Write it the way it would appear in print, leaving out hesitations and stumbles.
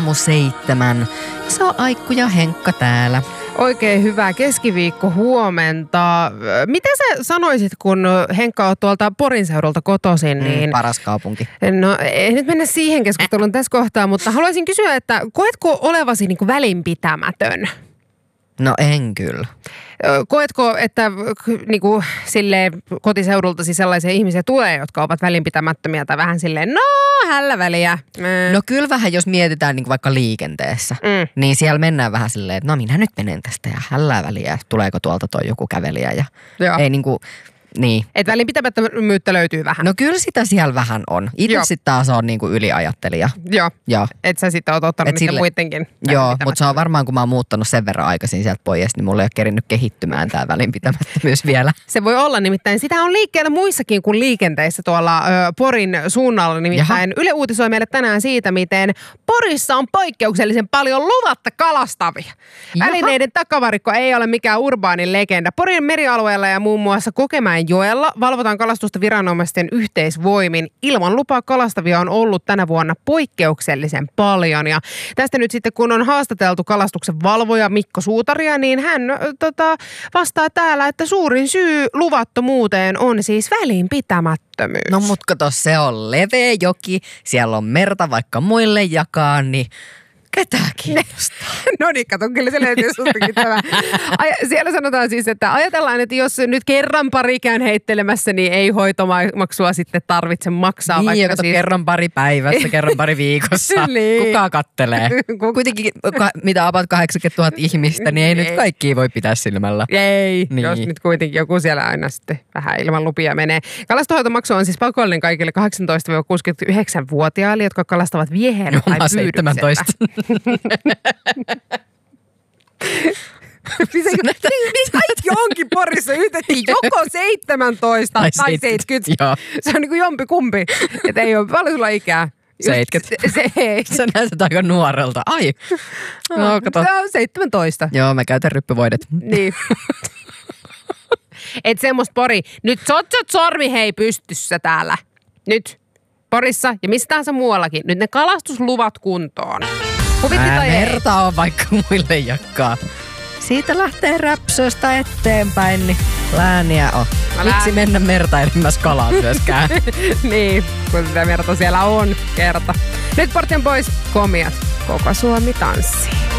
7. Se on Aikku ja Henkka täällä. Oikein hyvää keskiviikko huomenta. Mitä sä sanoisit, kun Henkka on tuolta Porin seudulta kotoisin? Niin... Paras kaupunki. No ei nyt mennä siihen keskusteluun tässä kohtaa, mutta haluaisin kysyä, että koetko olevasi niin kuin välinpitämätön? No en kyllä. Koetko, että niin kuin, silleen, kotiseudultasi sellaisia ihmisiä tulee, jotka ovat välinpitämättömiä tai vähän silleen, no hällä väliä. No kyllä vähän, jos mietitään niin kuin vaikka liikenteessä, niin siellä mennään vähän silleen, että no minä nyt menen tästä ja hällä väliä, tuleeko tuolta toi joku kävelijä ja ei niin kuin... Niin. Että välinpitämättömyyttä löytyy vähän. No kyllä sitä siellä vähän on. Itse sitten taas on niinku yliajattelija. Joo. Että sä sitten oot ottanut niitä muidenkin. Joo, mutta se on varmaan kun mä oon muuttanut sen verran aikaisin sieltä pois, niin mulla ei ole kerinnyt kehittymään tää välinpitämättömyys vielä. Se voi olla nimittäin. Sitä on liikkeellä muissakin kuin liikenteissä tuolla Porin suunnalla. Nimittäin Yle uutisoi meille tänään siitä, miten Porissa on poikkeuksellisen paljon luvatta kalastavia. Välineiden takavarikko ei ole mikään urbaanin legenda. Porin merialueella ja muun muassa Kokemäenjoella valvotaan kalastusta viranomaisten yhteisvoimin. Ilman lupaa kalastavia on ollut tänä vuonna poikkeuksellisen paljon. Ja tästä nyt sitten, kun on haastateltu kalastuksen valvoja Mikko Suutaria, niin hän vastaa täällä, että suurin syy luvattomuuteen on siis välinpitämättömyys. No mut kato, se on leveä joki, siellä on merta vaikka muille jakaa, niin ketään kiinnostaa. No niin, kato, kyllä se löytyy sustakin tämä. Siellä sanotaan siis, että ajatellaan, että jos nyt kerran pari käyn heittelemässä, niin ei hoitomaksua sitten tarvitse maksaa. Niin, vaikka kato, siis... kerran pari päivässä, kerran pari viikossa. Niin. Kuka kattelee? Kuitenkin, mitä about 80 000 ihmistä, niin ei nyt kaikkia voi pitää silmällä. Ei, niin. Jos nyt kuitenkin joku siellä aina sitten vähän ilman lupia menee. Kalastonhoitomaksu on siis pakollinen kaikille 18-69-vuotiaille, jotka kalastavat vieheellä tai pyydyksellä. 17. Kaikki onkin Porissa yhtäkkiä joko 17 tai 70. Joo. Se on niin kuin jompikumpi. Että ei ole paljon sulla ikää. 70. Sä näytät aika nuorelta. Ai. No, kato. 17. Joo, mä käytän ryppyvoidet. Niin. Et semmoista Pori. Nyt sotsot sormi hei pystyssä täällä. Nyt. Porissa ja missä tahansa muuallakin. Nyt ne kalastusluvat kuntoon. Merta on vaikka muille jakkaa. Siitä lähtee Räpsöstä eteenpäin, niin lääniä on. Miksi mennä mertailemassa kalaa myöskään? Niin, kun sitä merta siellä on kerta. Nyt portin pois, komiat. Koko Suomi tanssii.